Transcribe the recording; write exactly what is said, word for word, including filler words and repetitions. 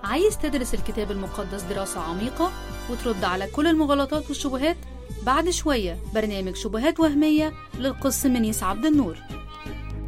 عايز تدرس الكتاب المقدس دراسة عميقة وترد على كل المغالطات والشبهات؟ بعد شوية برنامج شبهات وهمية للقس منيس عبد النور.